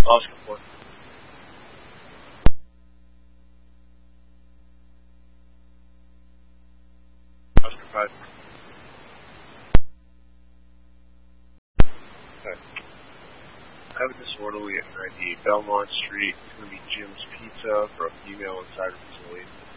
Oscar 4. Oscar 5. Okay. I have a disorderly at 98 Belmont Street. It's going to be Jim's Pizza for a female inside the facility.